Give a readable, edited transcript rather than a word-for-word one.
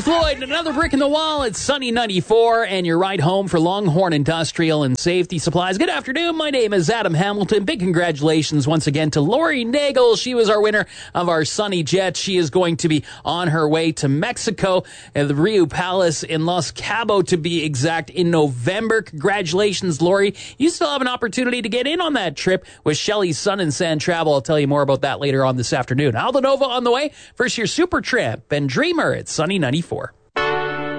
Pink Floyd, another brick in the wall. It's Sunny 94, and your ride home for Longhorn Industrial and Safety Supplies. Good afternoon. My name is Adam Hamilton. Big congratulations once again to Lori Nagel. She was our winner of our Sunny Jet. She is going to be on her way to Mexico at the Rio Palace in Los Cabos, to be exact, in November. Congratulations, Lori. You still have an opportunity to get in on that trip with Shelley's Sun and Sand Travel. I'll tell you more about that later on this afternoon. Aldo Nova on the way. First, your Super Tramp and Dreamer at Sunny 94.